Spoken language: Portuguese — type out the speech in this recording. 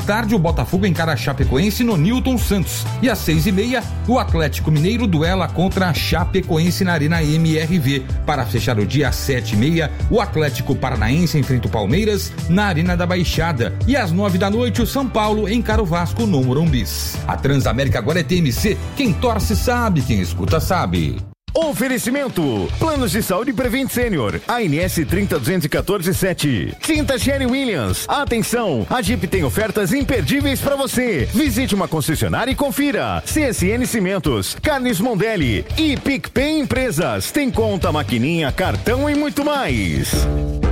tarde, o Botafogo encara a Chapecoense no Newton Santos. E às 6h30, o Atlético Mineiro duela contra a Chapecoense na Arena MRV. Para fechar o dia às 7h30, o Atlético Paranaense enfrenta o Palmeiras na Arena da Baixada. E às 9h da noite, o São Paulo encara o Vasco no Morumbis. A Transamérica agora é TMC. Quem torce sabe, quem escuta sabe. Oferecimento: Planos de Saúde Prevent Senior, ANS 302147. Tinta Sherry Williams. Atenção, a Jeep tem ofertas imperdíveis para você. Visite uma concessionária e confira. CSN Cimentos, Carnes Mondelli e PicPay Empresas. Tem conta, maquininha, cartão e muito mais.